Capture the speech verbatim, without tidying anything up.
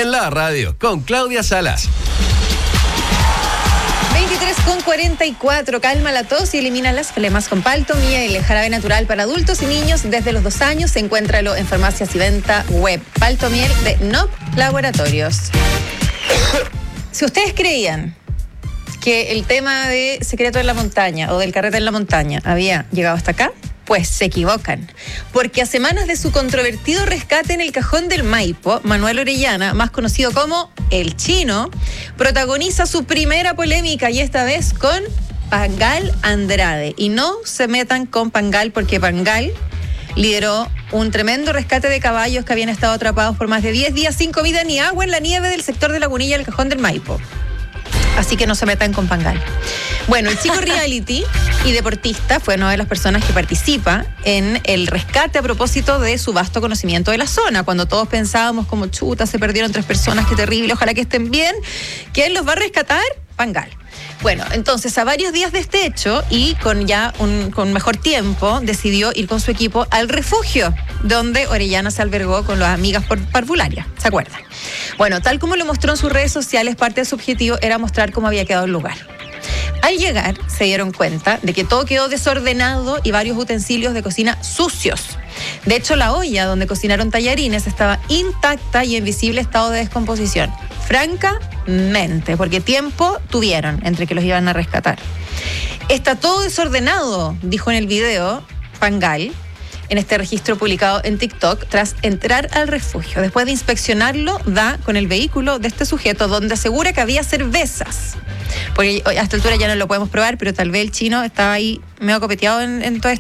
en la radio con Claudia Salas. veintitrés con cuarenta y cuatro. Calma la tos y elimina las flemas con Paltomía, el jarabe natural para adultos y niños desde los dos años. Encuéntralo en farmacias y venta web. Paltomiel de N O P Laboratorios. Si ustedes creían que el tema de Secreto en la Montaña o del Carrete en la Montaña había llegado hasta acá, pues se equivocan, porque a semanas de su controvertido rescate en el Cajón del Maipo, Manuel Orellana, más conocido como El Chino, protagoniza su primera polémica y esta vez con Pangal Andrade. Y no se metan con Pangal porque Pangal lideró un tremendo rescate de caballos que habían estado atrapados por más de diez días sin comida ni agua en la nieve del sector de Lagunilla del Cajón del Maipo. Así que no se metan con Pangal. Bueno, el chico reality y deportista fue una de las personas que participa en el rescate a propósito de su vasto conocimiento de la zona. Cuando todos pensábamos como chuta, se perdieron tres personas, qué terrible, ojalá que estén bien. ¿Quién los va a rescatar? Pangal. Bueno, entonces a varios días de este hecho y con ya un con mejor tiempo, decidió ir con su equipo al refugio, donde Orellana se albergó con las amigas parvularias, ¿se acuerdan? Bueno, tal como lo mostró en sus redes sociales, parte de su objetivo era mostrar cómo había quedado el lugar. Al llegar, se dieron cuenta de que todo quedó desordenado y varios utensilios de cocina sucios. De hecho, la olla donde cocinaron tallarines estaba intacta y en visible estado de descomposición. Francamente, porque tiempo tuvieron entre que los iban a rescatar. Está todo desordenado, dijo en el video Pangal, en este registro publicado en TikTok, tras entrar al refugio. Después de inspeccionarlo, da con el vehículo de este sujeto, donde asegura que había cervezas. Porque a esta altura ya no lo podemos probar, pero tal vez el chino estaba ahí medio copeteado en, en todo esto.